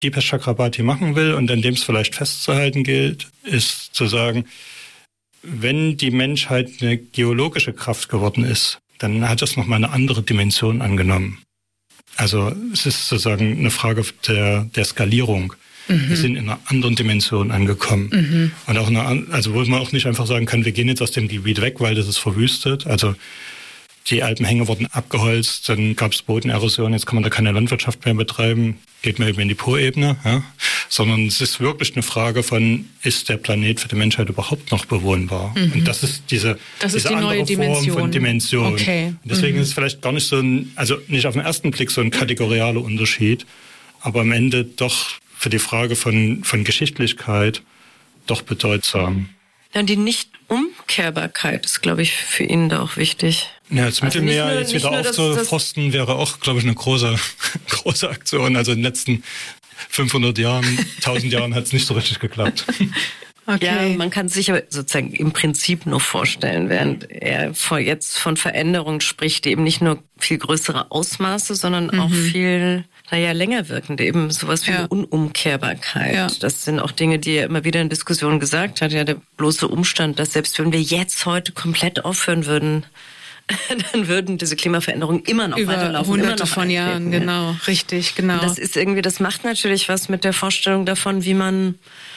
Dipesh Chakrabarty machen will und an dem es vielleicht festzuhalten gilt, ist zu sagen, wenn die Menschheit eine geologische Kraft geworden ist, dann hat das nochmal eine andere Dimension angenommen. Also es ist sozusagen eine Frage der Skalierung. Wir sind in einer anderen Dimension angekommen. Und auch also wo man auch nicht einfach sagen kann, wir gehen jetzt aus dem Gebiet weg, weil das ist verwüstet. Also die Alpenhänge wurden abgeholzt, dann gab es Bodenerosion, jetzt kann man da keine Landwirtschaft mehr betreiben, geht mehr eben in die Poebene. Ja? Sondern es ist wirklich eine Frage von, ist der Planet für die Menschheit überhaupt noch bewohnbar? Und das ist diese die andere neue Form von Dimension. Okay. Und deswegen ist es vielleicht gar nicht so also nicht auf den ersten Blick so ein kategorialer Unterschied, aber am Ende doch für die Frage von Geschichtlichkeit doch bedeutsam. Ja, die Nicht-Umkehrbarkeit ist, glaube ich, für ihn da auch wichtig. Ja, das Mittelmeer also jetzt wieder aufzufrosten wäre auch, glaube ich, eine große Aktion. Also in den letzten 500 Jahren, 1000 Jahren hat es nicht so richtig geklappt. Okay. Ja, man kann sich aber sozusagen im Prinzip nur vorstellen, während er jetzt von Veränderungen spricht, die eben nicht nur viel größere Ausmaße, sondern auch viel länger wirkende, eben sowas wie eine Unumkehrbarkeit. Ja. Das sind auch Dinge, die er immer wieder in Diskussionen gesagt hat. Ja, der bloße Umstand, dass selbst wenn wir jetzt heute komplett aufhören würden, dann würden diese Klimaveränderungen immer noch weiterlaufen. Hunderte immer noch von Jahren, genau, richtig, genau. Und das macht natürlich was mit der Vorstellung davon, wie man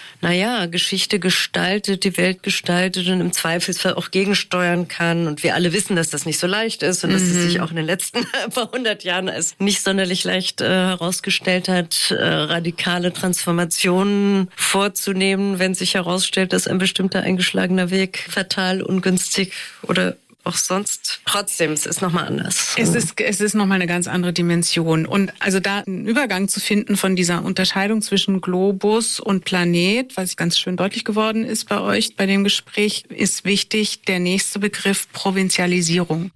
Geschichte gestaltet, die Welt gestaltet und im Zweifelsfall auch gegensteuern kann. Und wir alle wissen, dass das nicht so leicht ist und dass es sich auch in den letzten paar 100 Jahren als nicht sonderlich leicht herausgestellt hat, radikale Transformationen vorzunehmen, wenn sich herausstellt, dass ein bestimmter eingeschlagener Weg fatal, ungünstig oder auch sonst. Trotzdem, es ist nochmal anders. Es ist nochmal eine ganz andere Dimension. Und also da einen Übergang zu finden von dieser Unterscheidung zwischen Globus und Planet, was ganz schön deutlich geworden ist bei euch, bei dem Gespräch, ist wichtig der nächste Begriff Provinzialisierung.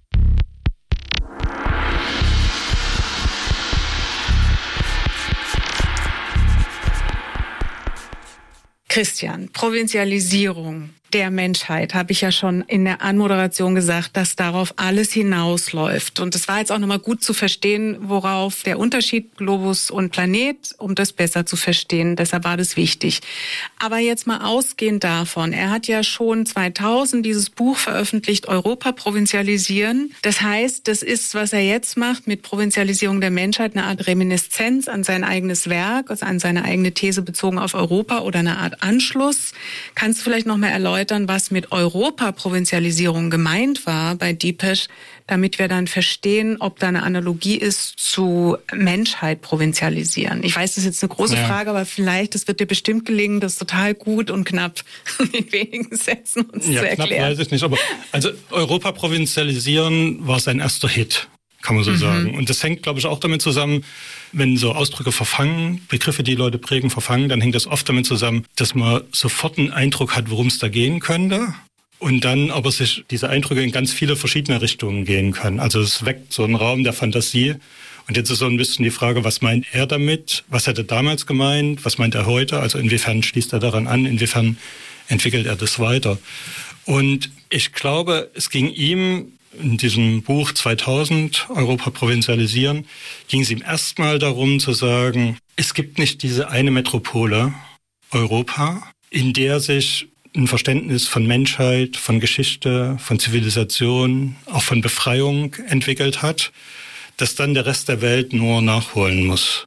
Christian, Provinzialisierung der Menschheit, habe ich ja schon in der Anmoderation gesagt, dass darauf alles hinausläuft. Und es war jetzt auch nochmal gut zu verstehen, worauf der Unterschied Globus und Planet, um das besser zu verstehen. Deshalb war das wichtig. Aber jetzt mal ausgehend davon, er hat ja schon 2000 dieses Buch veröffentlicht, Europa provinzialisieren. Das heißt, das ist, was er jetzt macht mit Provinzialisierung der Menschheit, eine Art Reminiszenz an sein eigenes Werk, also an seine eigene These bezogen auf Europa oder eine Art Anschluss. Kannst du vielleicht noch mal erläutern, was mit Europa-Provinzialisierung gemeint war bei Dipesh, damit wir dann verstehen, ob da eine Analogie ist zu Menschheit provinzialisieren? Ich weiß, das ist jetzt eine große Frage, aber vielleicht, das wird dir bestimmt gelingen, das total gut und knapp in wenigen Sätzen uns zu erklären. Knapp weiß ich nicht, aber also Europa provinzialisieren war sein erster Hit, kann man so sagen. Und das hängt, glaube ich, auch damit zusammen, wenn so Ausdrücke verfangen, Begriffe, die Leute prägen, verfangen, dann hängt das oft damit zusammen, dass man sofort einen Eindruck hat, worum es da gehen könnte. Und dann aber sich diese Eindrücke in ganz viele verschiedene Richtungen gehen können. Also es weckt so einen Raum der Fantasie. Und jetzt ist so ein bisschen die Frage, was meint er damit? Was hat er damals gemeint? Was meint er heute? Also inwiefern schließt er daran an? Inwiefern entwickelt er das weiter? Und ich glaube, es ging ihm in diesem Buch 2000, Europa provinzialisieren, ging es ihm erstmal darum zu sagen, es gibt nicht diese eine Metropole, Europa, in der sich ein Verständnis von Menschheit, von Geschichte, von Zivilisation, auch von Befreiung entwickelt hat, das dann der Rest der Welt nur nachholen muss.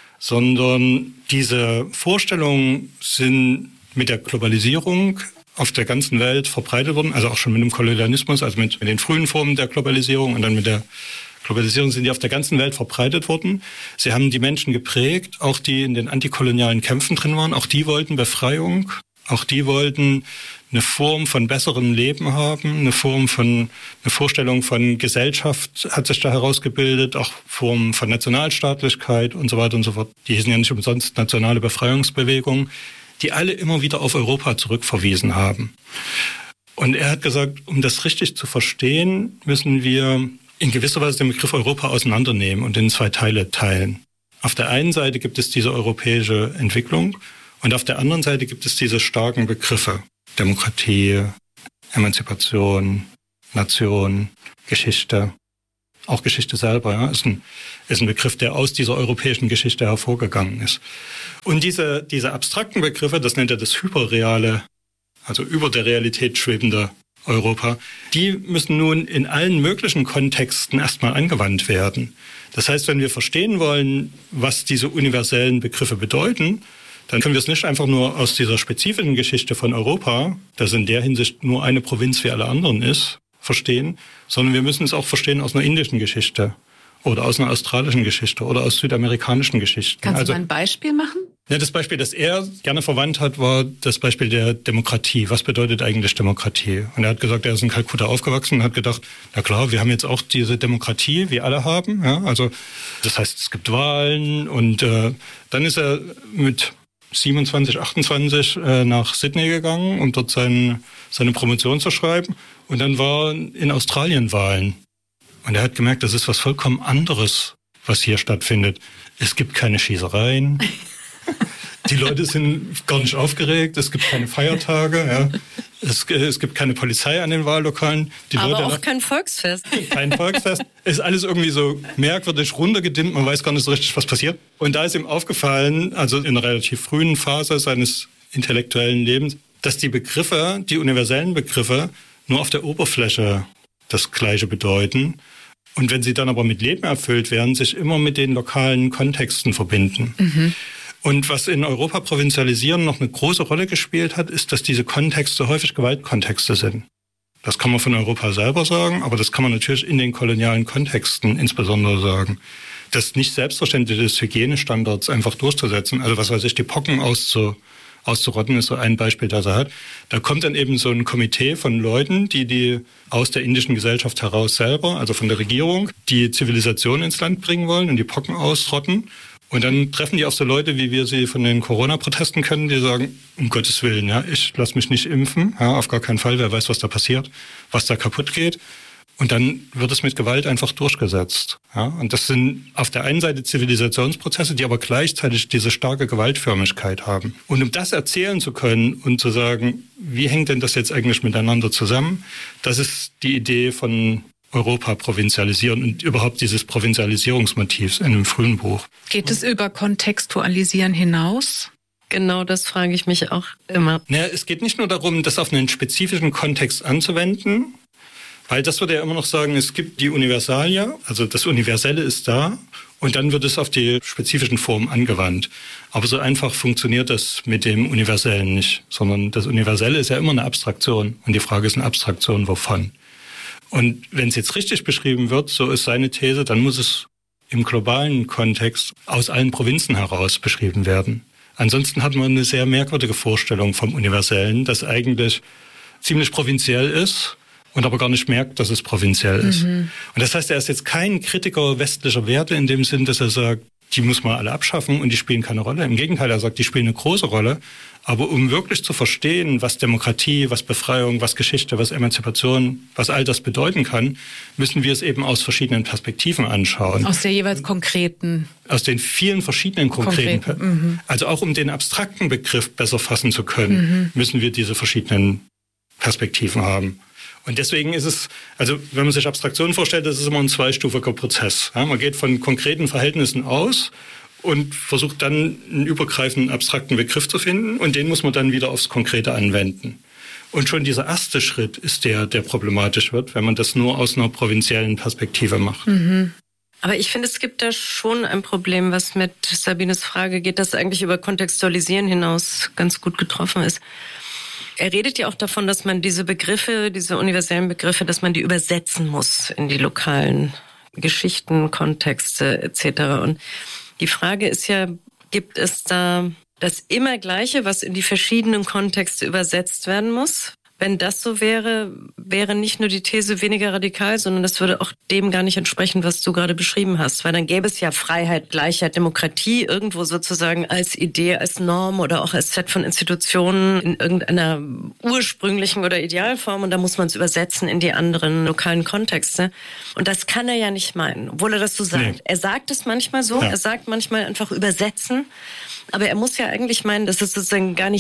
Sondern diese Vorstellungen sind mit der Globalisierung auf der ganzen Welt verbreitet worden, also auch schon mit dem Kolonialismus, also mit den frühen Formen der Globalisierung und dann mit der Globalisierung sind die auf der ganzen Welt verbreitet worden. Sie haben die Menschen geprägt, auch die in den antikolonialen Kämpfen drin waren, auch die wollten Befreiung, auch die wollten eine Form von besserem Leben haben, eine Vorstellung von Gesellschaft hat sich da herausgebildet, auch Formen von Nationalstaatlichkeit und so weiter und so fort. Die hießen ja nicht umsonst nationale Befreiungsbewegung, die alle immer wieder auf Europa zurückverwiesen haben. Und er hat gesagt, um das richtig zu verstehen, müssen wir in gewisser Weise den Begriff Europa auseinandernehmen und in zwei Teile teilen. Auf der einen Seite gibt es diese europäische Entwicklung und auf der anderen Seite gibt es diese starken Begriffe. Demokratie, Emanzipation, Nation, Geschichte, auch Geschichte selber, ja, ist ein Begriff, der aus dieser europäischen Geschichte hervorgegangen ist. Und diese abstrakten Begriffe, das nennt er das hyperreale, also über der Realität schwebende Europa, die müssen nun in allen möglichen Kontexten erstmal angewandt werden. Das heißt, wenn wir verstehen wollen, was diese universellen Begriffe bedeuten, dann können wir es nicht einfach nur aus dieser spezifischen Geschichte von Europa, das in der Hinsicht nur eine Provinz wie alle anderen ist, verstehen, sondern wir müssen es auch verstehen aus einer indischen Geschichte oder aus einer australischen Geschichte oder aus südamerikanischen Geschichten. Kannst du mal ein Beispiel machen? Ja, das Beispiel, das er gerne verwandt hat, war das Beispiel der Demokratie. Was bedeutet eigentlich Demokratie? Und er hat gesagt, er ist in Kalkutta aufgewachsen und hat gedacht, na klar, wir haben jetzt auch diese Demokratie, wie alle haben. Ja, also das heißt, es gibt Wahlen und dann ist er mit 27, 28 nach Sydney gegangen, um dort seine Promotion zu schreiben. Und dann waren in Australien Wahlen. Und er hat gemerkt, das ist was vollkommen anderes, was hier stattfindet. Es gibt keine Schießereien. Die Leute sind gar nicht aufgeregt. Es gibt keine Feiertage. Ja. Es gibt keine Polizei an den Wahllokalen. Aber auch kein Volksfest. Kein Volksfest. Es ist alles irgendwie so merkwürdig runtergedimmt. Man weiß gar nicht so richtig, was passiert. Und da ist ihm aufgefallen, also in einer relativ frühen Phase seines intellektuellen Lebens, dass die Begriffe, die universellen Begriffe, nur auf der Oberfläche das Gleiche bedeuten. Und wenn sie dann aber mit Leben erfüllt werden, sich immer mit den lokalen Kontexten verbinden. Mhm. Und was in Europa Provinzialisieren noch eine große Rolle gespielt hat, ist, dass diese Kontexte häufig Gewaltkontexte sind. Das kann man von Europa selber sagen, aber das kann man natürlich in den kolonialen Kontexten insbesondere sagen. Das nicht selbstverständlich ist, Hygienestandards einfach durchzusetzen. Also was weiß ich, die Pocken auszurotten, ist so ein Beispiel, das er hat. Da kommt dann eben so ein Komitee von Leuten, die aus der indischen Gesellschaft heraus selber, also von der Regierung, die Zivilisation ins Land bringen wollen und die Pocken ausrotten. Und dann treffen die auf so Leute, wie wir sie von den Corona-Protesten kennen, die sagen, um Gottes Willen, ja, ich lasse mich nicht impfen, ja, auf gar keinen Fall, wer weiß, was da passiert, was da kaputt geht. Und dann wird es mit Gewalt einfach durchgesetzt. Ja, und das sind auf der einen Seite Zivilisationsprozesse, die aber gleichzeitig diese starke Gewaltförmigkeit haben. Und um das erzählen zu können und zu sagen, wie hängt denn das jetzt eigentlich miteinander zusammen, das ist die Idee von Europa provinzialisieren und überhaupt dieses Provinzialisierungsmotivs in einem frühen Buch. Geht es über Kontextualisieren hinaus? Genau, das frage ich mich auch immer. Naja, es geht nicht nur darum, das auf einen spezifischen Kontext anzuwenden, weil das würde ja immer noch sagen, es gibt die Universalia, also das Universelle ist da und dann wird es auf die spezifischen Formen angewandt. Aber so einfach funktioniert das mit dem Universellen nicht, sondern das Universelle ist ja immer eine Abstraktion und die Frage ist eine Abstraktion wovon. Und wenn es jetzt richtig beschrieben wird, so ist seine These, dann muss es im globalen Kontext aus allen Provinzen heraus beschrieben werden. Ansonsten hat man eine sehr merkwürdige Vorstellung vom Universellen, das eigentlich ziemlich provinziell ist und aber gar nicht merkt, dass es provinziell ist. Und das heißt, er ist jetzt kein Kritiker westlicher Werte in dem Sinn, dass er sagt, die muss man alle abschaffen und die spielen keine Rolle. Im Gegenteil, er sagt, die spielen eine große Rolle. Aber um wirklich zu verstehen, was Demokratie, was Befreiung, was Geschichte, was Emanzipation, was all das bedeuten kann, müssen wir es eben aus verschiedenen Perspektiven anschauen. Aus der jeweils konkreten. Aus den vielen verschiedenen konkreten. Also auch um den abstrakten Begriff besser fassen zu können, müssen wir diese verschiedenen Perspektiven haben. Und deswegen ist es, also wenn man sich Abstraktion vorstellt, das ist immer ein zweistufiger Prozess. Ja, man geht von konkreten Verhältnissen aus und versucht dann einen übergreifenden abstrakten Begriff zu finden und den muss man dann wieder aufs Konkrete anwenden. Und schon dieser erste Schritt ist der problematisch wird, wenn man das nur aus einer provinziellen Perspektive macht. Aber ich finde, es gibt da schon ein Problem, was mit Sabines Frage geht, das eigentlich über Kontextualisieren hinaus ganz gut getroffen ist. Er redet ja auch davon, dass man diese Begriffe, diese universellen Begriffe, dass man die übersetzen muss in die lokalen Geschichten, Kontexte etc. Und die Frage ist ja, gibt es da das immer Gleiche, was in die verschiedenen Kontexte übersetzt werden muss? Wenn das so wäre, wäre nicht nur die These weniger radikal, sondern das würde auch dem gar nicht entsprechen, was du gerade beschrieben hast. Weil dann gäbe es ja Freiheit, Gleichheit, Demokratie irgendwo sozusagen als Idee, als Norm oder auch als Set von Institutionen in irgendeiner ursprünglichen oder Idealform. Und da muss man es übersetzen in die anderen lokalen Kontexte. Und das kann er ja nicht meinen, obwohl er das so sagt. Nee. Er sagt es manchmal so, Er sagt manchmal einfach übersetzen. Aber er muss ja eigentlich meinen, dass es sozusagen gar nichts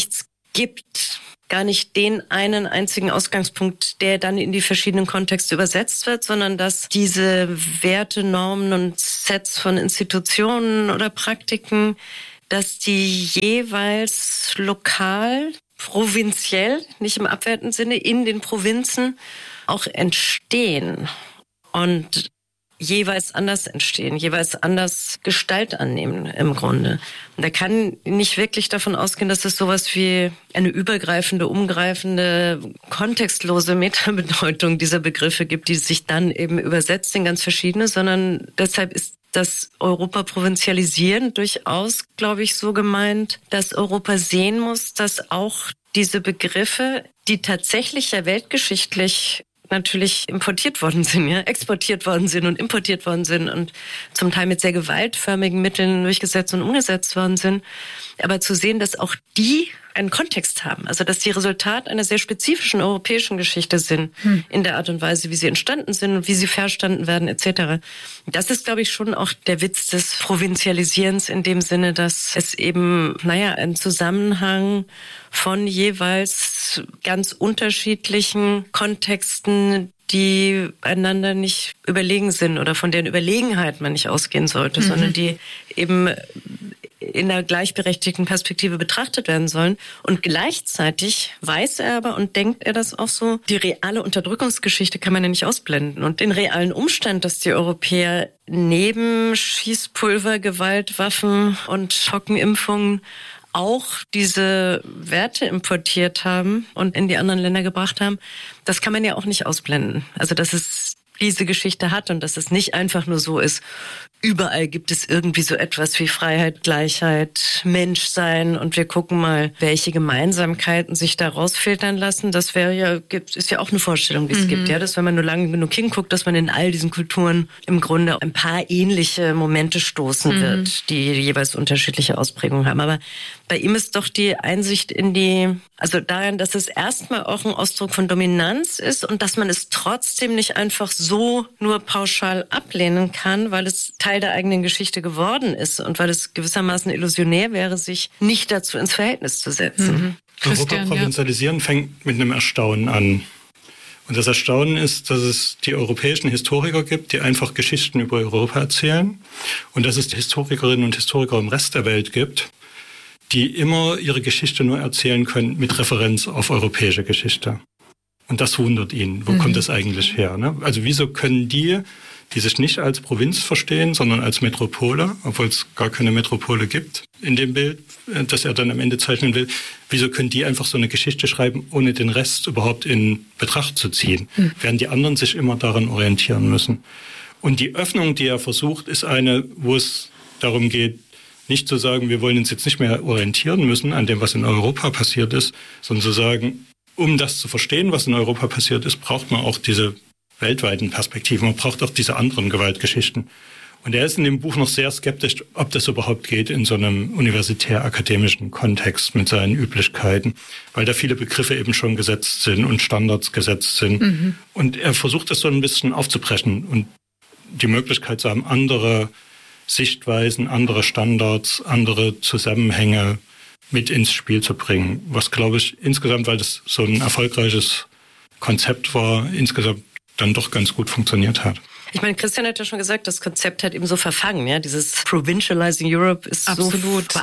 gibt gar nicht den einen einzigen Ausgangspunkt, der dann in die verschiedenen Kontexte übersetzt wird, sondern dass diese Werte, Normen und Sets von Institutionen oder Praktiken, dass die jeweils lokal, provinziell, nicht im abwertenden Sinne, in den Provinzen auch entstehen und jeweils anders entstehen, jeweils anders Gestalt annehmen im Grunde. Und er kann nicht wirklich davon ausgehen, dass es sowas wie eine übergreifende, umgreifende, kontextlose Metabedeutung dieser Begriffe gibt, die sich dann eben übersetzt in ganz verschiedene, sondern deshalb ist das Europa-Provinzialisieren durchaus, glaube ich, so gemeint, dass Europa sehen muss, dass auch diese Begriffe, die tatsächlich ja weltgeschichtlich natürlich importiert worden sind, ja, exportiert worden sind und importiert worden sind und zum Teil mit sehr gewaltförmigen Mitteln durchgesetzt und umgesetzt worden sind. Aber zu sehen, dass auch die einen Kontext haben, also dass die Resultat einer sehr spezifischen europäischen Geschichte sind, in der Art und Weise, wie sie entstanden sind und wie sie verstanden werden, etc. Das ist, glaube ich, schon auch der Witz des Provinzialisierens in dem Sinne, dass es eben, einen Zusammenhang von jeweils ganz unterschiedlichen Kontexten, die einander nicht überlegen sind oder von deren Überlegenheit man nicht ausgehen sollte, sondern die eben in einer gleichberechtigten Perspektive betrachtet werden sollen. Und gleichzeitig weiß er aber und denkt er das auch so, die reale Unterdrückungsgeschichte kann man ja nicht ausblenden. Und den realen Umstand, dass die Europäer neben Schießpulver, Gewaltwaffen und Schockenimpfungen auch diese Werte importiert haben und in die anderen Länder gebracht haben, das kann man ja auch nicht ausblenden. Also dass es diese Geschichte hat und dass es nicht einfach nur so ist, überall gibt es irgendwie so etwas wie Freiheit, Gleichheit, Menschsein und wir gucken mal, welche Gemeinsamkeiten sich da rausfiltern lassen. Das ist ja auch eine Vorstellung, die es gibt, ja, dass wenn man nur lange genug hinguckt, dass man in all diesen Kulturen im Grunde ein paar ähnliche Momente stoßen wird, die jeweils unterschiedliche Ausprägungen haben. Aber bei ihm ist doch die Einsicht darin, dass es erstmal auch ein Ausdruck von Dominanz ist und dass man es trotzdem nicht einfach so nur pauschal ablehnen kann, weil es Teil der eigenen Geschichte geworden ist und weil es gewissermaßen illusionär wäre, sich nicht dazu ins Verhältnis zu setzen. Europa-Provinzialisieren fängt mit einem Erstaunen an. Und das Erstaunen ist, dass es die europäischen Historiker gibt, die einfach Geschichten über Europa erzählen und dass es Historikerinnen und Historiker im Rest der Welt gibt, die immer ihre Geschichte nur erzählen können mit Referenz auf europäische Geschichte. Und das wundert ihn. Wo kommt das eigentlich her? Ne? Also wieso können die sich nicht als Provinz verstehen, sondern als Metropole, obwohl es gar keine Metropole gibt in dem Bild, das er dann am Ende zeichnen will. Wieso können die einfach so eine Geschichte schreiben, ohne den Rest überhaupt in Betracht zu ziehen? Während die anderen sich immer daran orientieren müssen. Und die Öffnung, die er versucht, ist eine, wo es darum geht, nicht zu sagen, wir wollen uns jetzt nicht mehr orientieren müssen an dem, was in Europa passiert ist, sondern zu sagen, um das zu verstehen, was in Europa passiert ist, braucht man auch diese weltweiten Perspektiven. Man braucht auch diese anderen Gewaltgeschichten. Und er ist in dem Buch noch sehr skeptisch, ob das überhaupt geht in so einem universitär-akademischen Kontext mit seinen Üblichkeiten, weil da viele Begriffe eben schon gesetzt sind und Standards gesetzt sind. Und er versucht das so ein bisschen aufzubrechen und die Möglichkeit zu haben, andere Sichtweisen, andere Standards, andere Zusammenhänge mit ins Spiel zu bringen. Was, glaube ich, insgesamt, weil das so ein erfolgreiches Konzept war, insgesamt dann doch ganz gut funktioniert hat. Ich meine, Christian hat ja schon gesagt, das Konzept hat eben so verfangen. Ja? Dieses Provincializing Europe ist absolut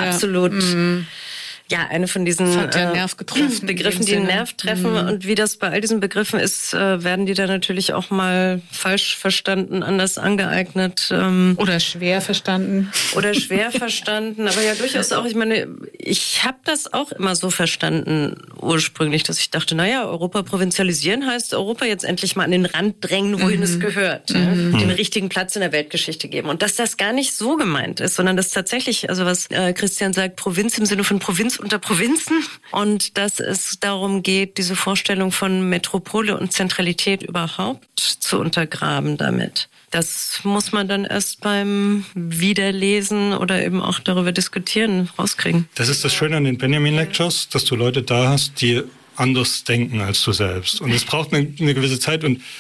eine von diesen Nerv getroffen, Begriffen, die den Nerv treffen. Und wie das bei all diesen Begriffen ist, werden die dann natürlich auch mal falsch verstanden, anders angeeignet. Oder schwer verstanden. Aber ja durchaus auch, ich meine, ich habe das auch immer so verstanden ursprünglich, dass ich dachte, Europa provinzialisieren heißt Europa jetzt endlich mal an den Rand drängen, wohin es gehört. Den richtigen Platz in der Weltgeschichte geben. Und dass das gar nicht so gemeint ist, sondern dass tatsächlich, also was Christian sagt, Provinz im Sinne von Provinz unter Provinzen und dass es darum geht, diese Vorstellung von Metropole und Zentralität überhaupt zu untergraben damit. Das muss man dann erst beim Wiederlesen oder eben auch darüber diskutieren rauskriegen. Das ist das Schöne an den Benjamin Lectures, dass du Leute da hast, die anders denken als du selbst. Und es braucht eine gewisse Zeit und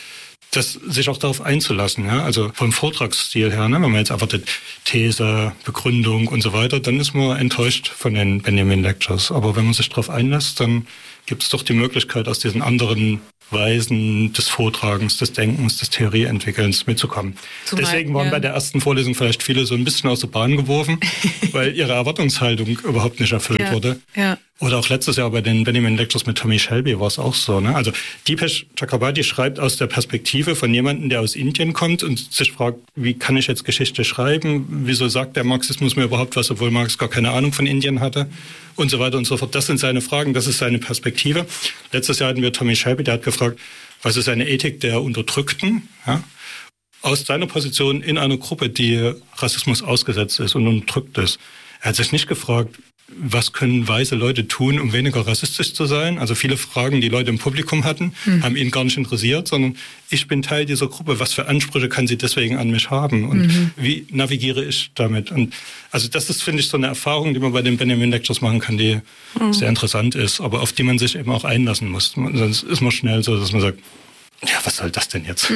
sich auch darauf einzulassen. Ja? Also vom Vortragsstil her, ne? Wenn man jetzt erwartet These, Begründung und so weiter, dann ist man enttäuscht von den Benjamin Lectures. Aber wenn man sich darauf einlässt, dann gibt es doch die Möglichkeit, aus diesen anderen Weisen des Vortragens, des Denkens, des Theorieentwickelns mitzukommen. Deswegen waren bei der ersten Vorlesung vielleicht viele so ein bisschen aus der Bahn geworfen, weil ihre Erwartungshaltung überhaupt nicht erfüllt wurde. Ja. Oder auch letztes Jahr bei den Benjamin Lectures mit Tommy Shelby war es auch so. Ne? Also Deepesh Chakrabarty schreibt aus der Perspektive von jemandem, der aus Indien kommt und sich fragt, wie kann ich jetzt Geschichte schreiben? Wieso sagt der Marxismus mir überhaupt was, obwohl Marx gar keine Ahnung von Indien hatte? Und so weiter und so fort. Das sind seine Fragen, das ist seine Perspektive. Letztes Jahr hatten wir Tommy Shelby, der hat gefragt, was ist eine Ethik der Unterdrückten? Ja? Aus seiner Position in einer Gruppe, die Rassismus ausgesetzt ist und unterdrückt ist. Er hat sich nicht gefragt, was können weiße Leute tun, um weniger rassistisch zu sein? Also viele Fragen, die Leute im Publikum hatten, haben ihn gar nicht interessiert, sondern ich bin Teil dieser Gruppe. Was für Ansprüche kann sie deswegen an mich haben? Und wie navigiere ich damit? Und also das ist, finde ich, so eine Erfahrung, die man bei den Benjamin Lectures machen kann, die sehr interessant ist, aber auf die man sich eben auch einlassen muss. Sonst ist man schnell so, dass man sagt, ja, was soll das denn jetzt?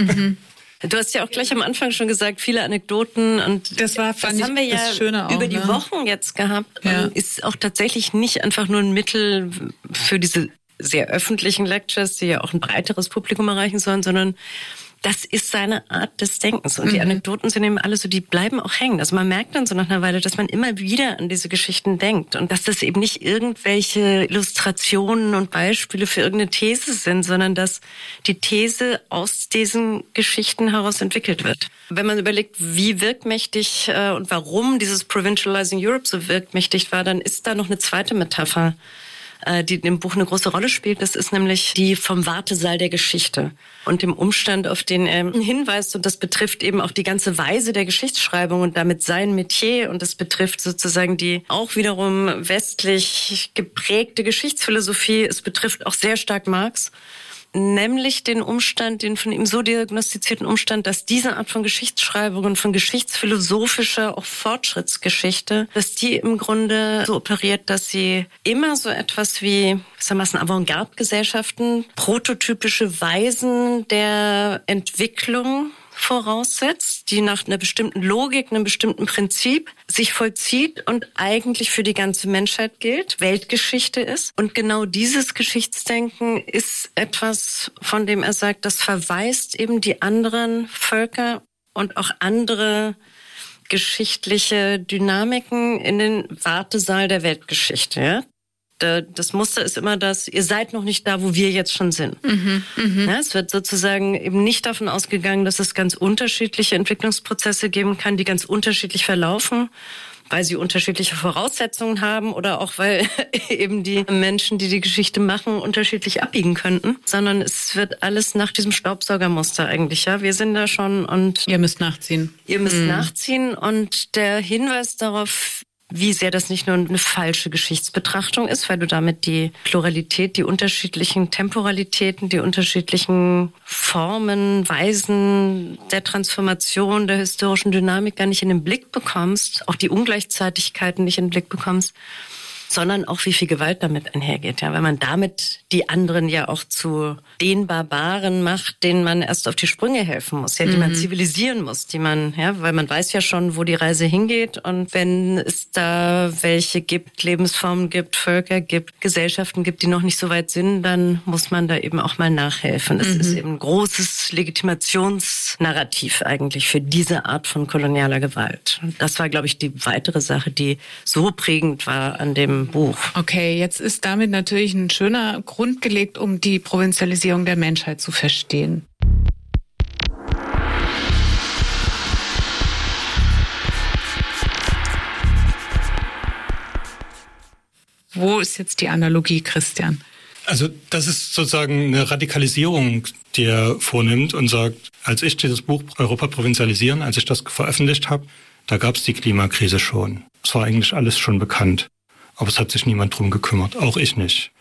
Du hast ja auch gleich am Anfang schon gesagt, viele Anekdoten und das haben wir ja über die Wochen jetzt gehabt. Ja. Ist auch tatsächlich nicht einfach nur ein Mittel für diese sehr öffentlichen Lectures, die ja auch ein breiteres Publikum erreichen sollen, sondern das ist seine Art des Denkens. Und die Anekdoten sind eben alle so, die bleiben auch hängen. Also man merkt dann so nach einer Weile, dass man immer wieder an diese Geschichten denkt. Und dass das eben nicht irgendwelche Illustrationen und Beispiele für irgendeine These sind, sondern dass die These aus diesen Geschichten heraus entwickelt wird. Wenn man überlegt, wie wirkmächtig und warum dieses Provincializing Europe so wirkmächtig war, dann ist da noch eine zweite Metapher, die in dem Buch eine große Rolle spielt. Das ist nämlich die vom Wartesaal der Geschichte und dem Umstand, auf den er hinweist. Und das betrifft eben auch die ganze Weise der Geschichtsschreibung und damit sein Metier. Und das betrifft sozusagen die auch wiederum westlich geprägte Geschichtsphilosophie. Es betrifft auch sehr stark Marx. Nämlich den Umstand, den von ihm so diagnostizierten Umstand, dass diese Art von Geschichtsschreibung und von geschichtsphilosophischer, auch Fortschrittsgeschichte, dass die im Grunde so operiert, dass sie immer so etwas wie, Avantgarde-Gesellschaften, prototypische Weisen der Entwicklung voraussetzt, die nach einer bestimmten Logik, einem bestimmten Prinzip sich vollzieht und eigentlich für die ganze Menschheit gilt, Weltgeschichte ist. Und genau dieses Geschichtsdenken ist etwas, von dem er sagt, das verweist eben die anderen Völker und auch andere geschichtliche Dynamiken in den Wartesaal der Weltgeschichte. Ja? Das Muster ist immer das, ihr seid noch nicht da, wo wir jetzt schon sind. Ja, es wird sozusagen eben nicht davon ausgegangen, dass es ganz unterschiedliche Entwicklungsprozesse geben kann, die ganz unterschiedlich verlaufen, weil sie unterschiedliche Voraussetzungen haben oder auch weil eben die Menschen, die die Geschichte machen, unterschiedlich abbiegen könnten, sondern es wird alles nach diesem Staubsaugermuster eigentlich. Ja, wir sind da schon und ihr müsst nachziehen. Ihr müsst nachziehen und der Hinweis darauf, wie sehr das nicht nur eine falsche Geschichtsbetrachtung ist, weil du damit die Pluralität, die unterschiedlichen Temporalitäten, die unterschiedlichen Formen, Weisen der Transformation, der historischen Dynamik gar nicht in den Blick bekommst, auch die Ungleichzeitigkeiten nicht in den Blick bekommst, sondern auch wie viel Gewalt damit einhergeht. Ja, weil man damit die anderen ja auch zu den Barbaren macht, denen man erst auf die Sprünge helfen muss, ja, die man zivilisieren muss, die man, ja, weil man weiß ja schon, wo die Reise hingeht. Und wenn es da welche gibt, Lebensformen gibt, Völker gibt, Gesellschaften gibt, die noch nicht so weit sind, dann muss man da eben auch mal nachhelfen. Es ist eben ein großes Legitimationsnarrativ eigentlich für diese Art von kolonialer Gewalt. Das war, glaube ich, die weitere Sache, die so prägend war an dem Buch. Okay, jetzt ist damit natürlich ein schöner Grund gelegt, um die Provinzialisierung der Menschheit zu verstehen. Wo ist jetzt die Analogie, Christian? Also das ist sozusagen eine Radikalisierung, die er vornimmt und sagt, als ich dieses Buch Europa provinzialisieren, als ich das veröffentlicht habe, da gab es die Klimakrise schon. Es war eigentlich alles schon bekannt. Aber es hat sich niemand drum gekümmert, auch ich nicht.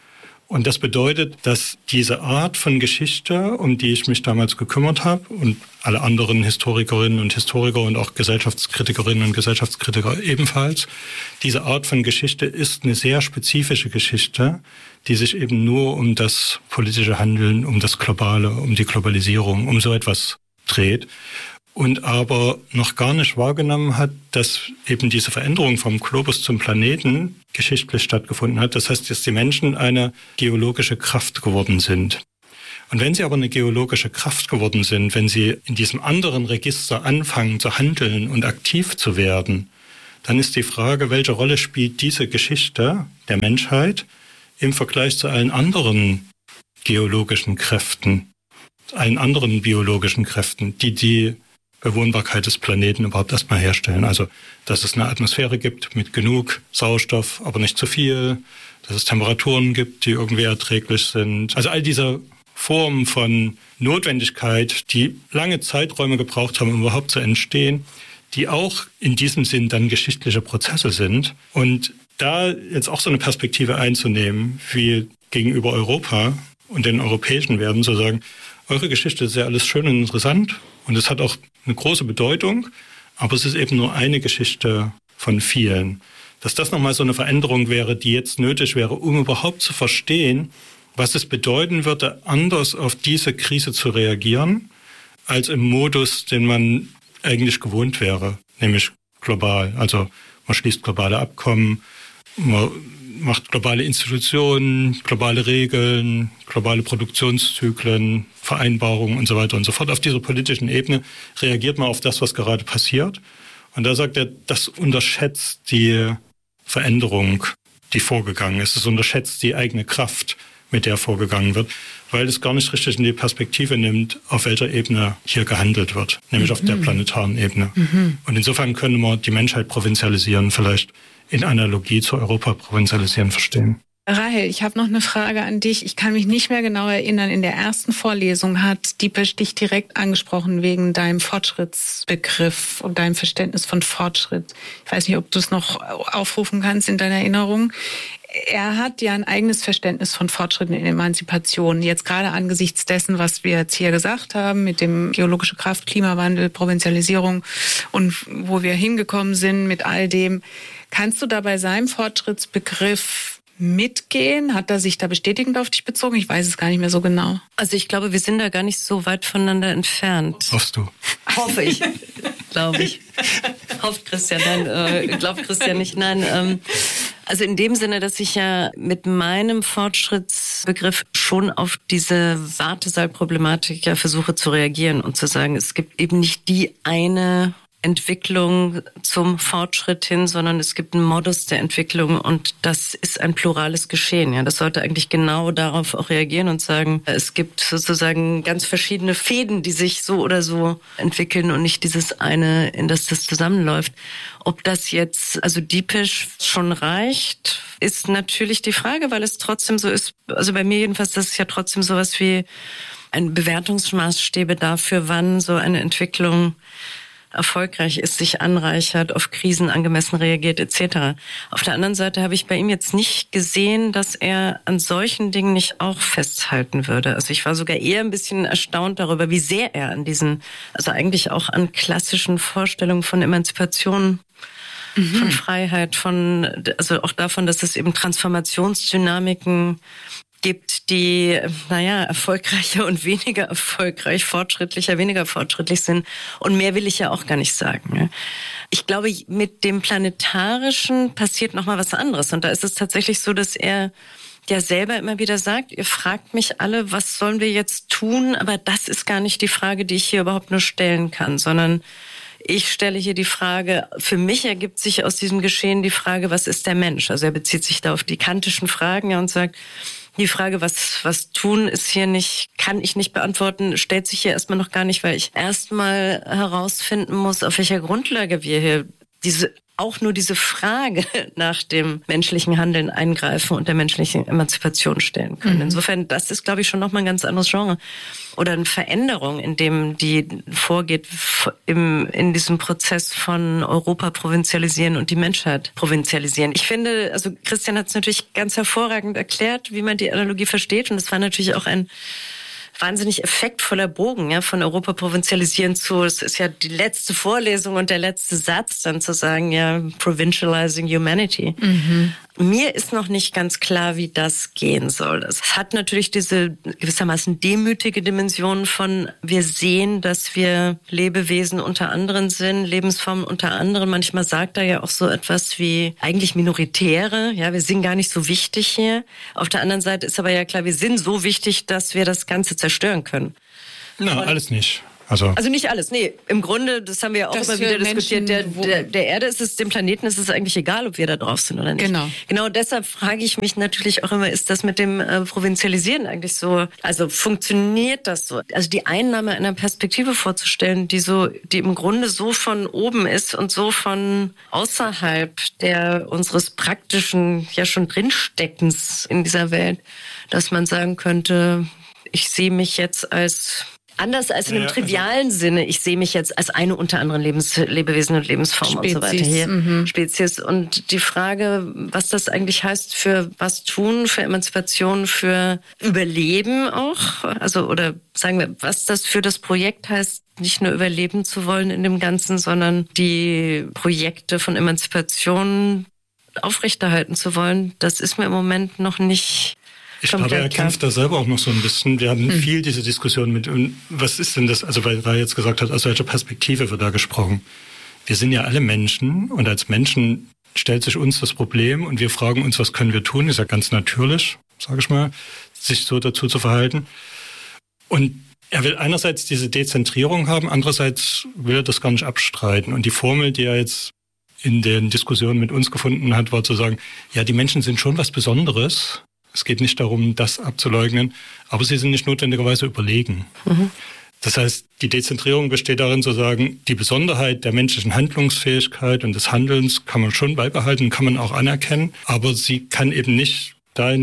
Und das bedeutet, dass diese Art von Geschichte, um die ich mich damals gekümmert habe und alle anderen Historikerinnen und Historiker und auch Gesellschaftskritikerinnen und Gesellschaftskritiker ebenfalls, diese Art von Geschichte ist eine sehr spezifische Geschichte, die sich eben nur um das politische Handeln, um das Globale, um die Globalisierung, um so etwas dreht. Und aber noch gar nicht wahrgenommen hat, dass eben diese Veränderung vom Globus zum Planeten geschichtlich stattgefunden hat. Das heißt, dass die Menschen eine geologische Kraft geworden sind. Und wenn sie aber eine geologische Kraft geworden sind, wenn sie in diesem anderen Register anfangen zu handeln und aktiv zu werden, dann ist die Frage, welche Rolle spielt diese Geschichte der Menschheit im Vergleich zu allen anderen geologischen Kräften, allen anderen biologischen Kräften, die Bewohnbarkeit des Planeten überhaupt erstmal herstellen. Also, dass es eine Atmosphäre gibt mit genug Sauerstoff, aber nicht zu viel, dass es Temperaturen gibt, die irgendwie erträglich sind. Also all diese Formen von Notwendigkeit, die lange Zeiträume gebraucht haben, um überhaupt zu entstehen, die auch in diesem Sinn dann geschichtliche Prozesse sind. Und da jetzt auch so eine Perspektive einzunehmen, wie gegenüber Europa und den europäischen Werten, zu sagen, eure Geschichte ist ja alles schön und interessant und es hat auch eine große Bedeutung, aber es ist eben nur eine Geschichte von vielen. Dass das nochmal so eine Veränderung wäre, die jetzt nötig wäre, um überhaupt zu verstehen, was es bedeuten würde, anders auf diese Krise zu reagieren, als im Modus, den man eigentlich gewohnt wäre, nämlich global. Also man schließt globale Abkommen, man macht globale Institutionen, globale Regeln, globale Produktionszyklen, Vereinbarungen und so weiter und so fort. Auf dieser politischen Ebene reagiert man auf das, was gerade passiert. Und da sagt er, das unterschätzt die Veränderung, die vorgegangen ist. Es unterschätzt die eigene Kraft, mit der vorgegangen wird, weil es gar nicht richtig in die Perspektive nimmt, auf welcher Ebene hier gehandelt wird, nämlich auf der planetaren Ebene. Und insofern können wir die Menschheit provinzialisieren, vielleicht in Analogie zu Europa provinzialisieren verstehen. Rahel, ich habe noch eine Frage an dich. Ich kann mich nicht mehr genau erinnern. In der ersten Vorlesung hat Dipesh dich direkt angesprochen wegen deinem Fortschrittsbegriff und deinem Verständnis von Fortschritt. Ich weiß nicht, ob du es noch aufrufen kannst in deiner Erinnerung. Er hat ja ein eigenes Verständnis von Fortschritten in Emanzipation. Jetzt gerade angesichts dessen, was wir jetzt hier gesagt haben, mit dem geologische Kraft, Klimawandel, Provinzialisierung und wo wir hingekommen sind mit all dem. Kannst du da bei seinem Fortschrittsbegriff mitgehen? Hat er sich da bestätigend auf dich bezogen? Ich weiß es gar nicht mehr so genau. Also ich glaube, wir sind da gar nicht so weit voneinander entfernt. Hoffst du? Hoffe ich. Glaube ich. Hofft Christian, nein, glaubt Christian nicht. Nein, also in dem Sinne, dass ich ja mit meinem Fortschrittsbegriff schon auf diese Wartesaalproblematik ja versuche zu reagieren und zu sagen, es gibt eben nicht die eine Entwicklung zum Fortschritt hin, sondern es gibt einen Modus der Entwicklung und das ist ein plurales Geschehen. Ja, das sollte eigentlich genau darauf auch reagieren und sagen, es gibt sozusagen ganz verschiedene Fäden, die sich so oder so entwickeln und nicht dieses eine, in das zusammenläuft. Ob das jetzt, also Dipesh schon reicht, ist natürlich die Frage, weil es trotzdem so ist, also bei mir jedenfalls, das ist ja trotzdem sowas wie ein Bewertungsmaßstäbe dafür, wann so eine Entwicklung erfolgreich ist, sich anreichert, auf Krisen angemessen reagiert etc. Auf der anderen Seite habe ich bei ihm jetzt nicht gesehen, dass er an solchen Dingen nicht auch festhalten würde. Also ich war sogar eher ein bisschen erstaunt darüber, wie sehr er an diesen, also eigentlich auch an klassischen Vorstellungen von Emanzipation, von Freiheit, also auch davon, dass es eben Transformationsdynamiken gibt, die, erfolgreicher und weniger erfolgreich, fortschrittlicher, weniger fortschrittlich sind. Und mehr will ich ja auch gar nicht sagen. Ich glaube, mit dem Planetarischen passiert nochmal was anderes. Und da ist es tatsächlich so, dass er ja selber immer wieder sagt, ihr fragt mich alle, was sollen wir jetzt tun? Aber das ist gar nicht die Frage, die ich hier überhaupt nur stellen kann, sondern ich stelle hier die Frage, für mich ergibt sich aus diesem Geschehen die Frage, was ist der Mensch? Also er bezieht sich da auf die kantischen Fragen und sagt, die Frage, was tun, ist hier nicht, kann ich nicht beantworten, stellt sich hier erstmal noch gar nicht, weil ich erstmal herausfinden muss, auf welcher Grundlage wir hier diese auch nur diese Frage nach dem menschlichen Handeln eingreifen und der menschlichen Emanzipation stellen können. Insofern, das ist, glaube ich, schon nochmal ein ganz anderes Genre. Oder eine Veränderung, in dem die vorgeht in diesem Prozess von Europa provinzialisieren und die Menschheit provinzialisieren. Ich finde, also Christian hat es natürlich ganz hervorragend erklärt, wie man die Analogie versteht. Und es war natürlich auch ein wahnsinnig effektvoller Bogen, ja, von Europa provinzialisieren zu, es ist ja die letzte Vorlesung und der letzte Satz, dann zu sagen, ja, provincializing humanity. Mir ist noch nicht ganz klar, wie das gehen soll. Es hat natürlich diese gewissermaßen demütige Dimension von, wir sehen, dass wir Lebewesen unter anderen sind, Lebensformen unter anderen. Manchmal sagt er ja auch so etwas wie eigentlich Minoritäre. Ja, wir sind gar nicht so wichtig hier. Auf der anderen Seite ist aber ja klar, wir sind so wichtig, dass wir das Ganze zerstören können. Na, alles nicht. Also nicht alles, nee. Im Grunde, das haben wir ja auch immer wieder diskutiert, der Erde ist es, dem Planeten ist es eigentlich egal, ob wir da drauf sind oder nicht. Genau deshalb frage ich mich natürlich auch immer, ist das mit dem Provinzialisieren eigentlich so, also funktioniert das so? Also die Einnahme einer Perspektive vorzustellen, die im Grunde so von oben ist und so von außerhalb unseres praktischen, ja schon drinsteckens in dieser Welt, dass man sagen könnte, ich sehe mich jetzt anders als in einem trivialen Sinne. Ich sehe mich jetzt als eine unter anderen Lebewesen und Lebensform und so weiter hier. Spezies. Und die Frage, was das eigentlich heißt für was tun, für Emanzipation, für Überleben auch. Also, oder sagen wir, was das für das Projekt heißt, nicht nur überleben zu wollen in dem Ganzen, sondern die Projekte von Emanzipation aufrechterhalten zu wollen. Das ist mir im Moment noch nicht. Ich glaube, er kämpft da selber auch noch so ein bisschen. Wir hatten viel diese Diskussion mit, was ist denn das, also weil er jetzt gesagt hat, aus welcher Perspektive wird da gesprochen. Wir sind ja alle Menschen und als Menschen stellt sich uns das Problem und wir fragen uns, was können wir tun? Ist ja ganz natürlich, sage ich mal, sich so dazu zu verhalten. Und er will einerseits diese Dezentrierung haben, andererseits will er das gar nicht abstreiten. Und die Formel, die er jetzt in den Diskussionen mit uns gefunden hat, war zu sagen, ja, die Menschen sind schon was Besonderes. Es geht nicht darum, das abzuleugnen, aber sie sind nicht notwendigerweise überlegen. Das heißt, die Dezentrierung besteht darin zu sagen, die Besonderheit der menschlichen Handlungsfähigkeit und des Handelns kann man schon beibehalten, kann man auch anerkennen, aber sie kann eben nicht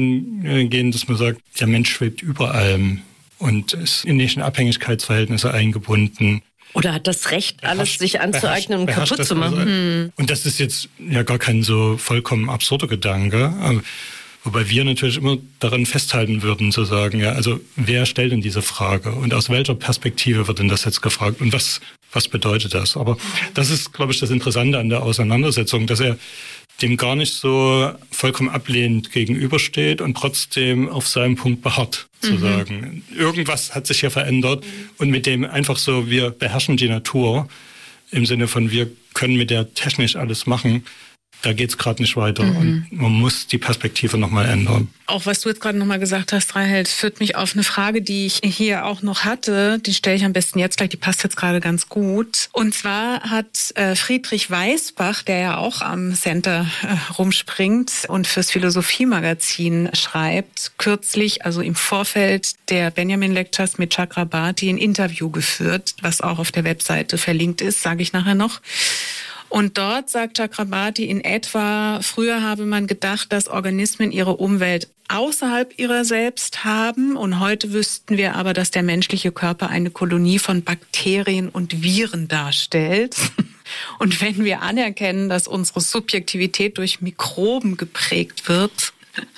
dahin gehen, dass man sagt, der Mensch schwebt über allem und ist in nicht in Abhängigkeitsverhältnisse eingebunden. Oder hat das Recht, alles sich anzueignen und kaputt zu machen. Und das ist jetzt ja gar kein so vollkommen absurder Gedanke. Wobei wir natürlich immer daran festhalten würden, zu sagen, ja, also wer stellt denn diese Frage und aus welcher Perspektive wird denn das jetzt gefragt und was bedeutet das? Aber das ist, glaube ich, das Interessante an der Auseinandersetzung, dass er dem gar nicht so vollkommen ablehnend gegenübersteht und trotzdem auf seinem Punkt beharrt, zu sagen, irgendwas hat sich hier verändert und mit dem einfach so, wir beherrschen die Natur im Sinne von, wir können mit der technisch alles machen. Da geht's gerade nicht weiter und man muss die Perspektive nochmal ändern. Auch was du jetzt gerade nochmal gesagt hast, Rahel, führt mich auf eine Frage, die ich hier auch noch hatte. Die stelle ich am besten jetzt gleich, die passt jetzt gerade ganz gut. Und zwar hat Friedrich Weisbach, der ja auch am Center rumspringt und fürs Philosophie-Magazin schreibt, kürzlich, also im Vorfeld der Benjamin Lectures mit Chakrabarty, ein Interview geführt, was auch auf der Webseite verlinkt ist, sage ich nachher noch. Und dort sagt Chakrabarty in etwa, früher habe man gedacht, dass Organismen ihre Umwelt außerhalb ihrer selbst haben. Und heute wüssten wir aber, dass der menschliche Körper eine Kolonie von Bakterien und Viren darstellt. Und wenn wir anerkennen, dass unsere Subjektivität durch Mikroben geprägt wird,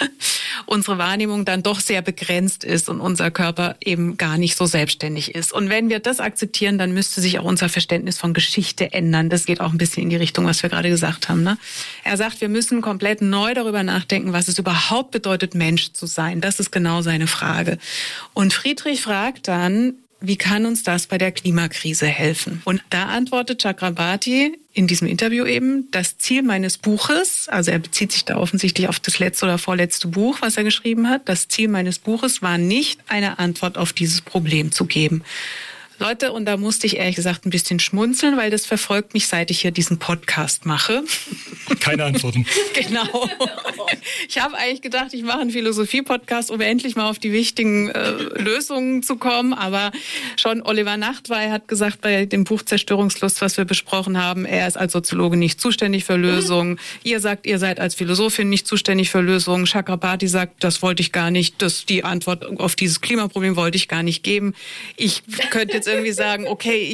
unsere Wahrnehmung dann doch sehr begrenzt ist und unser Körper eben gar nicht so selbstständig ist. Und wenn wir das akzeptieren, dann müsste sich auch unser Verständnis von Geschichte ändern. Das geht auch ein bisschen in die Richtung, was wir gerade gesagt haben, ne? Er sagt, wir müssen komplett neu darüber nachdenken, was es überhaupt bedeutet, Mensch zu sein. Das ist genau seine Frage. Und Friedrich fragt dann, wie kann uns das bei der Klimakrise helfen? Und da antwortet Chakrabarty in diesem Interview eben, das Ziel meines Buches, also er bezieht sich da offensichtlich auf das letzte oder vorletzte Buch, was er geschrieben hat, das Ziel meines Buches war nicht, eine Antwort auf dieses Problem zu geben, Leute, und da musste ich ehrlich gesagt ein bisschen schmunzeln, weil das verfolgt mich, seit ich hier diesen Podcast mache. Keine Antworten. Genau. Ich habe eigentlich gedacht, ich mache einen Philosophie-Podcast, um endlich mal auf die wichtigen Lösungen zu kommen. Aber schon Oliver Nachtwey hat gesagt bei dem Buch Zerstörungslust, was wir besprochen haben, er ist als Soziologe nicht zuständig für Lösungen. Ihr sagt, ihr seid als Philosophin nicht zuständig für Lösungen. Chakrabarti sagt, das wollte ich gar nicht, die Antwort auf dieses Klimaproblem wollte ich gar nicht geben. Ich könnte jetzt irgendwie sagen, okay,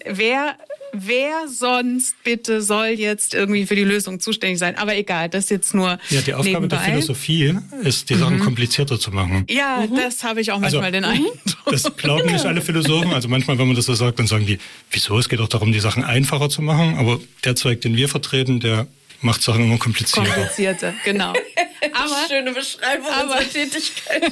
wer sonst bitte soll jetzt irgendwie für die Lösung zuständig sein? Aber egal, das ist jetzt nur ja, die Aufgabe nebenbei. der Philosophie ist, die Sachen komplizierter zu machen. Ja, das habe ich auch manchmal den Eindruck. Das glauben nicht alle Philosophen. Also manchmal, wenn man das so sagt, dann sagen die, wieso? Es geht doch darum, die Sachen einfacher zu machen. Aber der Zweig, den wir vertreten, der macht Sachen immer komplizierter. Genau. Aber, schöne Beschreibung unserer Tätigkeit.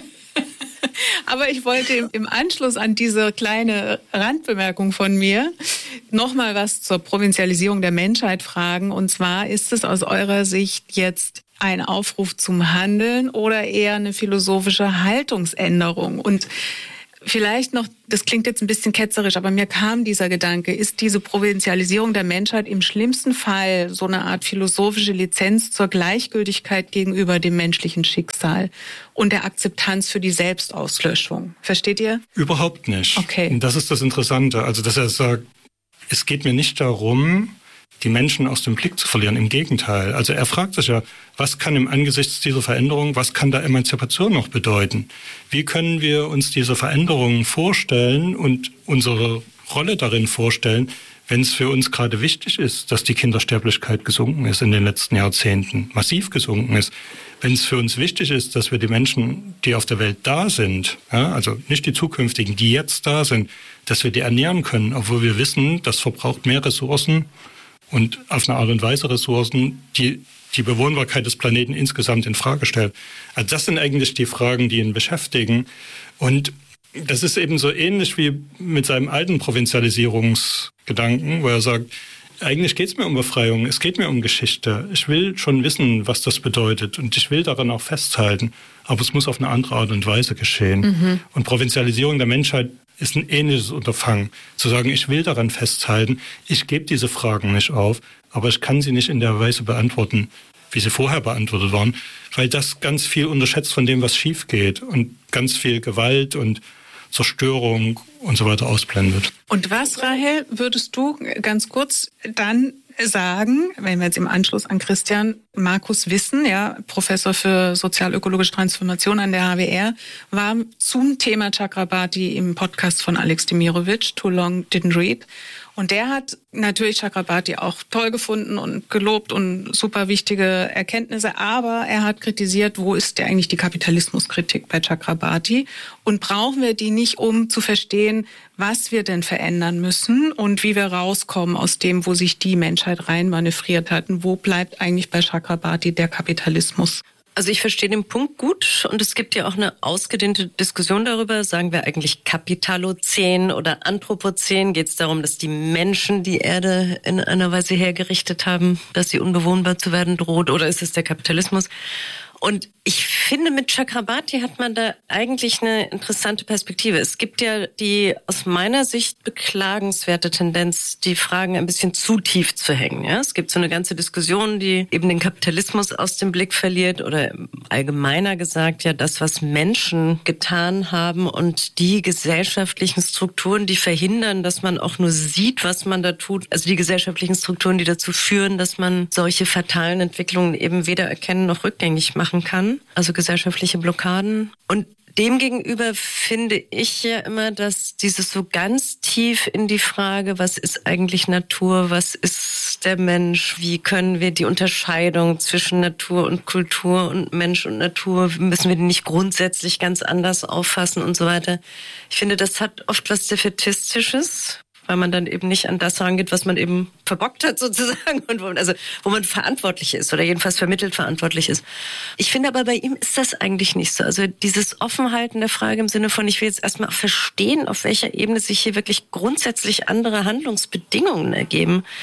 Aber ich wollte im Anschluss an diese kleine Randbemerkung von mir noch mal was zur Provinzialisierung der Menschheit fragen. Und zwar, ist es aus eurer Sicht jetzt ein Aufruf zum Handeln oder eher eine philosophische Haltungsänderung? Und vielleicht noch, das klingt jetzt ein bisschen ketzerisch, aber mir kam dieser Gedanke, ist diese Provinzialisierung der Menschheit im schlimmsten Fall so eine Art philosophische Lizenz zur Gleichgültigkeit gegenüber dem menschlichen Schicksal und der Akzeptanz für die Selbstauslöschung? Versteht ihr? Überhaupt nicht. Okay. Und das ist das Interessante. Also, dass er sagt, es geht mir nicht darum, die Menschen aus dem Blick zu verlieren. Im Gegenteil. Also er fragt sich ja, was kann im Angesichts dieser Veränderung, was kann da Emanzipation noch bedeuten? Wie können wir uns diese Veränderungen vorstellen und unsere Rolle darin vorstellen, wenn es für uns gerade wichtig ist, dass die Kindersterblichkeit gesunken ist in den letzten Jahrzehnten, massiv gesunken ist. Wenn es für uns wichtig ist, dass wir die Menschen, die auf der Welt da sind, ja, also nicht die zukünftigen, die jetzt da sind, dass wir die ernähren können, obwohl wir wissen, das verbraucht mehr Ressourcen und auf eine Art und Weise Ressourcen, die die Bewohnbarkeit des Planeten insgesamt in Frage stellt. Also das sind eigentlich die Fragen, die ihn beschäftigen. Und das ist eben so ähnlich wie mit seinem alten Provinzialisierungsgedanken, wo er sagt, eigentlich geht es mir um Befreiung, es geht mir um Geschichte. Ich will schon wissen, was das bedeutet und ich will daran auch festhalten. Aber es muss auf eine andere Art und Weise geschehen. Und Provinzialisierung der Menschheit ist ein ähnliches Unterfangen. Zu sagen, ich will daran festhalten, ich gebe diese Fragen nicht auf, aber ich kann sie nicht in der Weise beantworten, wie sie vorher beantwortet waren, weil das ganz viel unterschätzt von dem, was schief geht und ganz viel Gewalt und Zerstörung und so weiter ausblendet. Und was, Rahel, würdest du ganz kurz dann sagen, wenn wir jetzt im Anschluss an Christian Markus Wissen, ja, Professor für sozialökologische Transformation an der HWR, war zum Thema Chakrabarti im Podcast von Alex Demirovic, Too Long Didn't Read. Und der hat natürlich Chakrabarti auch toll gefunden und gelobt und super wichtige Erkenntnisse, aber er hat kritisiert, wo ist denn eigentlich die Kapitalismuskritik bei Chakrabarti? Und brauchen wir die nicht, um zu verstehen, was wir denn verändern müssen und wie wir rauskommen aus dem, wo sich die Menschheit reinmanövriert hat? Und wo bleibt eigentlich bei Chakrabarti der Kapitalismus? Also ich verstehe den Punkt gut und es gibt ja auch eine ausgedehnte Diskussion darüber, sagen wir eigentlich Kapitalozän oder Anthropozän, geht es darum, dass die Menschen die Erde in einer Weise hergerichtet haben, dass sie unbewohnbar zu werden droht, oder ist es der Kapitalismus? Und ich finde, mit Chakrabarti hat man da eigentlich eine interessante Perspektive. Es gibt ja die aus meiner Sicht beklagenswerte Tendenz, die Fragen ein bisschen zu tief zu hängen. Ja? Es gibt so eine ganze Diskussion, die eben den Kapitalismus aus dem Blick verliert oder allgemeiner gesagt, ja, das, was Menschen getan haben und die gesellschaftlichen Strukturen, die verhindern, dass man auch nur sieht, was man da tut. Also die gesellschaftlichen Strukturen, die dazu führen, dass man solche fatalen Entwicklungen eben weder erkennen noch rückgängig machen kann, also gesellschaftliche Blockaden. Und demgegenüber finde ich ja immer, dass dieses so ganz tief in die Frage, was ist eigentlich Natur, was ist der Mensch, wie können wir die Unterscheidung zwischen Natur und Kultur und Mensch und Natur, müssen wir die nicht grundsätzlich ganz anders auffassen und so weiter. Ich finde, das hat oft was Defätistisches, weil man dann eben nicht an das rangeht, was man eben verbockt hat sozusagen und wo man verantwortlich ist oder jedenfalls vermittelt verantwortlich ist. Ich finde aber bei ihm ist das eigentlich nicht so. Also dieses Offenhalten der Frage im Sinne von, ich will jetzt erstmal verstehen, auf welcher Ebene sich hier wirklich grundsätzlich andere Handlungsbedingungen ergeben.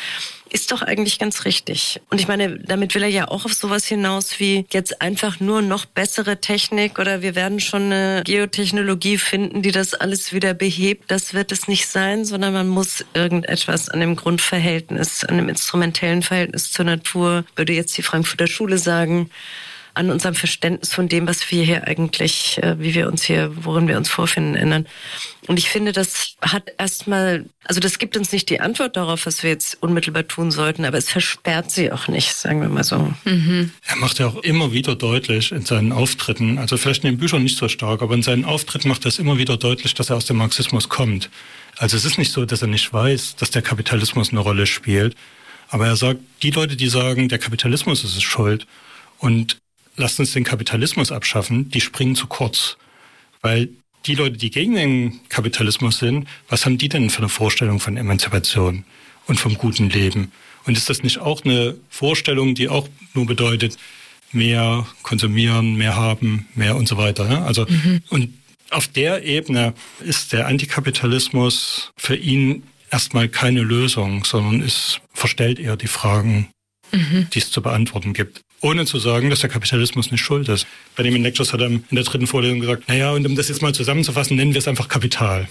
ist doch eigentlich ganz richtig. Und ich meine, damit will er ja auch auf sowas hinaus wie jetzt einfach nur noch bessere Technik oder wir werden schon eine Geotechnologie finden, die das alles wieder behebt. Das wird es nicht sein, sondern man muss irgendetwas an dem Grundverhältnis, an dem instrumentellen Verhältnis zur Natur, würde jetzt die Frankfurter Schule sagen, an unserem Verständnis von dem, was wir hier eigentlich, wie wir uns hier, worin wir uns vorfinden, ändern. Und ich finde, das hat erstmal, also das gibt uns nicht die Antwort darauf, was wir jetzt unmittelbar tun sollten, aber es versperrt sie auch nicht, sagen wir mal so. Mhm. Er macht ja auch immer wieder deutlich in seinen Auftritten, also vielleicht in den Büchern nicht so stark, aber in seinen Auftritten macht er es immer wieder deutlich, dass er aus dem Marxismus kommt. Also es ist nicht so, dass er nicht weiß, dass der Kapitalismus eine Rolle spielt, aber er sagt, die Leute, die sagen, der Kapitalismus ist es schuld und lasst uns den Kapitalismus abschaffen, die springen zu kurz. Weil die Leute, die gegen den Kapitalismus sind, was haben die denn für eine Vorstellung von Emanzipation und vom guten Leben? Und ist das nicht auch eine Vorstellung, die auch nur bedeutet, mehr konsumieren, mehr haben, mehr und so weiter? Ne? Also, und auf der Ebene ist der Antikapitalismus für ihn erstmal keine Lösung, sondern es verstellt eher die Fragen, die es zu beantworten gibt. Ohne zu sagen, dass der Kapitalismus nicht schuld ist. Benjamin Lectures hat in der 3. Vorlesung gesagt, naja, und um das jetzt mal zusammenzufassen, nennen wir es einfach Kapital.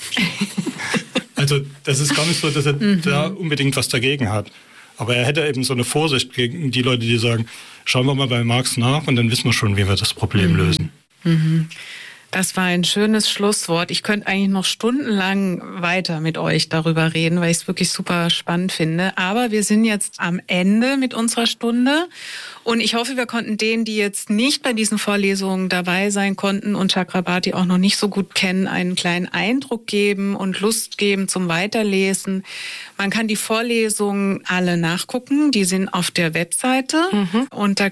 Also das ist gar nicht so, dass er da unbedingt was dagegen hat. Aber er hätte eben so eine Vorsicht gegen die Leute, die sagen, schauen wir mal bei Marx nach und dann wissen wir schon, wie wir das Problem lösen. Das war ein schönes Schlusswort. Ich könnte eigentlich noch stundenlang weiter mit euch darüber reden, weil ich es wirklich super spannend finde. Aber wir sind jetzt am Ende mit unserer Stunde. Und ich hoffe, wir konnten denen, die jetzt nicht bei diesen Vorlesungen dabei sein konnten und Chakrabarti auch noch nicht so gut kennen, einen kleinen Eindruck geben und Lust geben zum Weiterlesen. Man kann die Vorlesungen alle nachgucken. Die sind auf der Webseite unter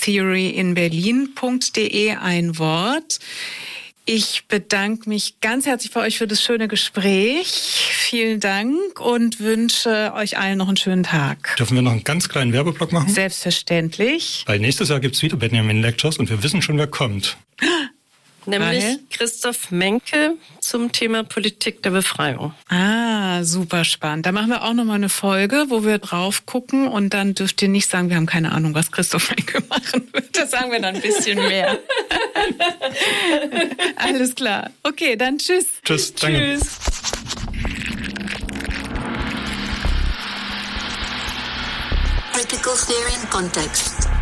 criticaltheoryinberlin.de ein Wort. Ich bedanke mich ganz herzlich bei euch für das schöne Gespräch. Vielen Dank und wünsche euch allen noch einen schönen Tag. Dürfen wir noch einen ganz kleinen Werbeblock machen? Selbstverständlich. Weil nächstes Jahr gibt es wieder Benjamin Lectures und wir wissen schon, wer kommt. Nämlich Christoph Menke zum Thema Politik der Befreiung. Ah, super spannend. Da machen wir auch nochmal eine Folge, wo wir drauf gucken und dann dürft ihr nicht sagen, wir haben keine Ahnung, was Christoph Menke machen wird. Da sagen wir dann ein bisschen mehr. Alles klar. Okay, dann tschüss. Tschüss. Danke. Tschüss. Critical Theory in Context.